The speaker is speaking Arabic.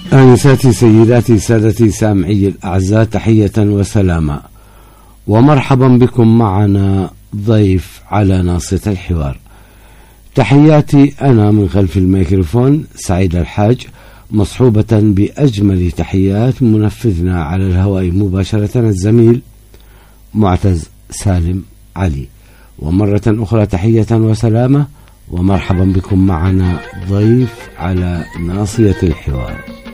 آنساتي سيداتي سادتي سامعي الأعزاء، تحية وسلاما ومرحبا بكم معنا ضيف على ناصية الحوار. تحياتي أنا من خلف الميكروفون سعيد الحاج، مصحوبة بأجمل تحيات منفذنا على الهواء مباشرة الزميل معتز سالم علي. ومرة أخرى تحية وسلامة ومرحبا بكم معنا ضيف على ناصية الحوار.